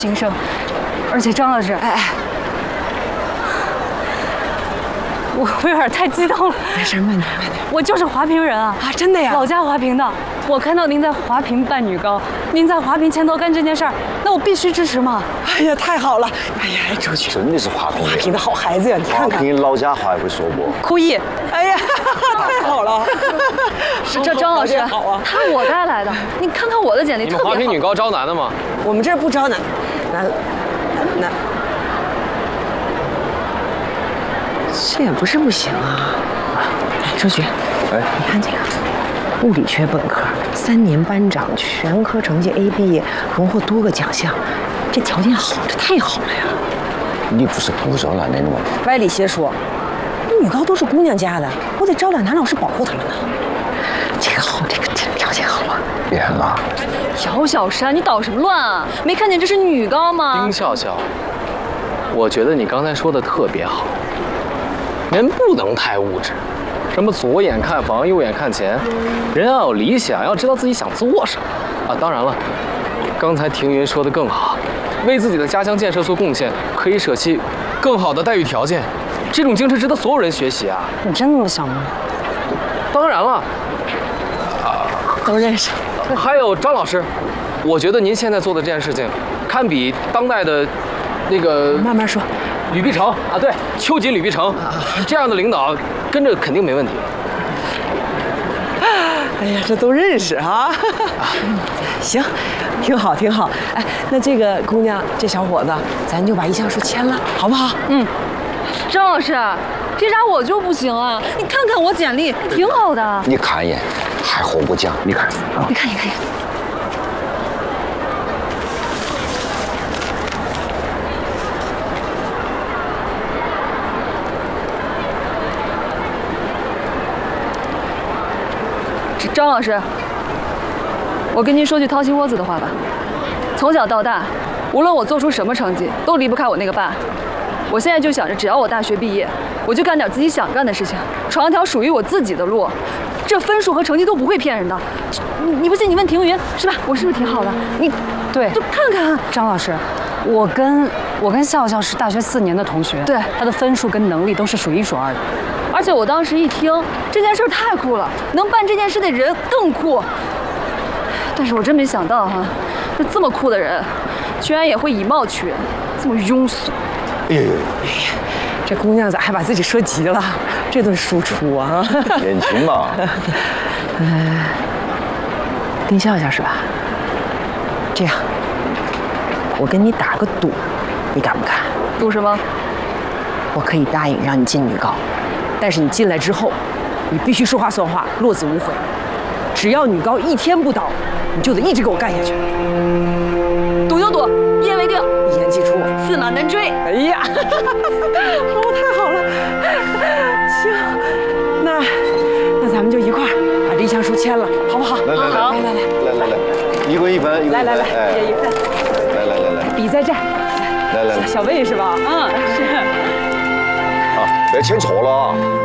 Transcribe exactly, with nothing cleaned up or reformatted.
新生，而且张老师，哎哎，我我有点太激动了。 没事，慢点慢点。 我就是华坪人啊！ 啊，真的呀？ 老家华坪的。我看到您在华坪办女高，您在华坪牵头干这件事儿，那我必须支持嘛！ 哎呀，太好了！哎呀，周局真的是华坪人， 华坪的好孩子呀！你看华看， 坪老家话也会说不？ 哭艺， 哎呀，太好了！ 是这张老师， 好啊， 他是我带来的。你看看我的简历， 你特别好。 们华坪女高招男的吗？ 我们这儿不招男，男男，这也不是不行啊。周局， 哎， 你看这个。物理学本科，三年班长，全科成绩 A 毕业，荣获多个奖项，这条件好，这太好了呀！ 你不是不招男的吗？ 歪理邪说，女高都是姑娘家的，我得招揽男老师保护他们呢。这个好，这个这个条件好啊！ 别了， 姚小山，你捣什么乱啊？没看见这是女高吗？ 丁笑笑，我觉得你刚才说的特别好，人不能太物质。什么左眼看房，右眼看钱，人要有理想，要知道自己想做什么啊！当然了，刚才庭云说的更好，为自己的家乡建设做贡献，可以舍弃更好的待遇条件，这种精神值得所有人学习啊！ 你真那么想吗？ 当然了， 啊，都认识。 还有张老师，我觉得您现在做的这件事情，堪比当代的那个慢慢说。 吕碧城啊，对，秋瑾、吕碧城这样的领导，跟着肯定没问题。 哎呀，这都认识啊！行，挺好，挺好。哎，那这个姑娘，这小伙子，咱就把意向书签了，好不好？ 嗯。张老师，凭啥我就不行啊？你看看我简历，挺好的。 你看一眼，还活不讲？你看啊， 你看，你看，你看。张老师，我跟您说句掏心窝子的话吧，从小到大，无论我做出什么成绩，都离不开我那个爸。我现在就想着，只要我大学毕业，我就干点自己想干的事情，闯一条属于我自己的路。这分数和成绩都不会骗人的。你你不信，你问庭云是吧？我是不是挺好的？你对，就看看张老师，我跟我跟笑笑是大学四年的同学， 对， 他的分数跟能力都是数一数二的。 而且我当时一听这件事太酷了，能办这件事的人更酷。但是我真没想到哈，就这么酷的人，居然也会以貌取人，这么庸俗。 哎呦， 哎呀，这姑娘咋还把自己说急了？这顿输出啊！ 年轻嘛。 呃，丁笑笑是吧？这样，我跟你打个赌，你敢不敢？ 赌什么？ 我可以答应让你进女高。但是你进来之后，你必须说话算话，落子无悔。只要女高一天不倒，你就得一直给我干下去。 赌就赌，一言为定。 一言既出， 驷马难追。 哎呀，好，太好了。行，那那咱们就一块儿把这意向书签了，好不好？ 来来来， 来来来来来来，一人一份，一人一份。 来来来，一人一份。 来来来来， 笔在这儿。 来来来， 小魏是吧？嗯，是。 啊，别签错了啊。